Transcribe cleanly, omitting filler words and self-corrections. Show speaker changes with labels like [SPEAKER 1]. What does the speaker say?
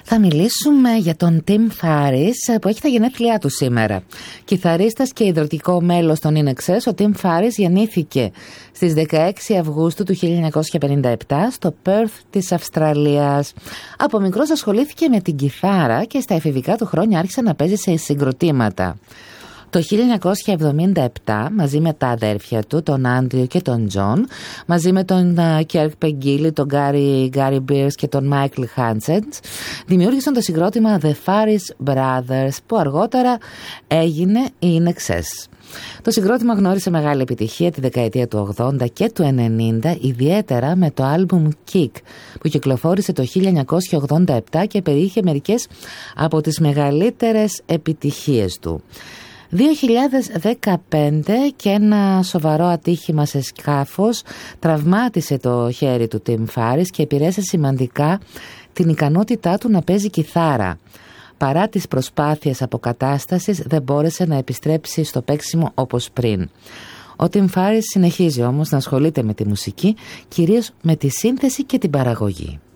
[SPEAKER 1] Θα μιλήσουμε για τον Tim Farriss που έχει τα γενέθλιά του σήμερα. Κιθαρίστας και ιδρυτικό μέλος των In Excess, ο Tim Farriss γεννήθηκε στις 16 Αυγούστου του 1957 στο Perth της Αυστραλίας. Από μικρός ασχολήθηκε με την κιθάρα και στα εφηβικά του χρόνια άρχισε να παίζει σε συγκροτήματα. Το 1977, μαζί με τα αδέρφια του, τον Άντριου και τον Τζον, μαζί με τον Κέρκ Πεγγίλη, τον Γκάρι Μπίρς και τον Μάικλ Χάντσεντς, δημιούργησαν το συγκρότημα The Farriss Brothers, που αργότερα έγινε η In Excess. Το συγκρότημα γνώρισε μεγάλη επιτυχία τη δεκαετία του 80 και του 90, ιδιαίτερα με το άλμπουμ Kick, που κυκλοφόρησε το 1987 και περιείχε μερικές από τις μεγαλύτερες επιτυχίες του. 2015 και ένα σοβαρό ατύχημα σε σκάφος τραυμάτισε το χέρι του Tim Farriss και επηρέασε σημαντικά την ικανότητά του να παίζει κιθάρα. Παρά τις προσπάθειες αποκατάστασης δεν μπόρεσε να επιστρέψει στο παίξιμο όπως πριν. Ο Tim Farriss συνεχίζει όμως να ασχολείται με τη μουσική, κυρίως με τη σύνθεση και την παραγωγή.